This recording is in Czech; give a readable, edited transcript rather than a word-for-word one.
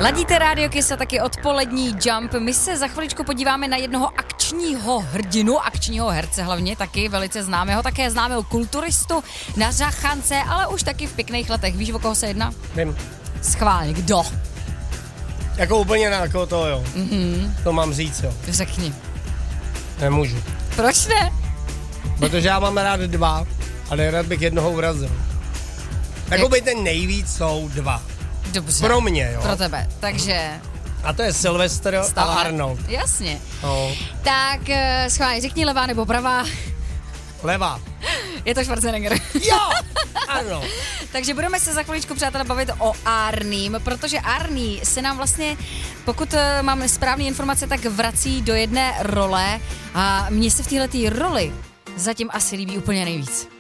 Ladíte Rádio Kiss a taky odpolední Jump. My se za chviličku podíváme na jednoho akčního hrdinu, akčního herce hlavně, taky velice známého, také známého kulturistu na řachance, ale už taky v pěkných letech. Víš, o koho se jedná? Vím. Schválně, kdo? Jako úplně na jako to, jo. To mám říct, jo. Řekni. Nemůžu. Proč ne? Protože já mám rád dva, ale rád bych jednoho urazil. Jakoby ten nejvíc jsou dva. Dobře. Pro mě, jo. Pro tebe, takže... A to je Sylvester a Arnold. Jasně. No. Tak schválně, řekni levá nebo pravá. Levá. Je to Schwarzenegger. Jo, ano. Takže budeme se za chviličku, přátelé, bavit o Arním, protože Arný se nám vlastně, pokud mám správné informace, tak vrací do jedné role a mně se v této roli zatím asi líbí úplně nejvíc.